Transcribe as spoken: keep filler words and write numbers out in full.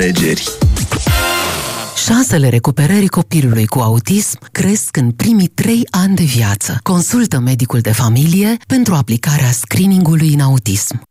Legeri. Șansele recuperării copilului cu autism cresc în primii trei ani de viață. Consultă medicul de familie pentru aplicarea screening-ului în autism.